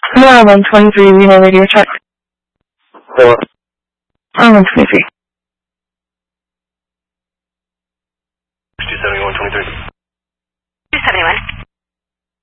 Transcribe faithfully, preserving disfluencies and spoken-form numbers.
Hello, one twenty-three, Reno radio check. Hello. Oh, one twenty-three. two seventy-one twenty-three.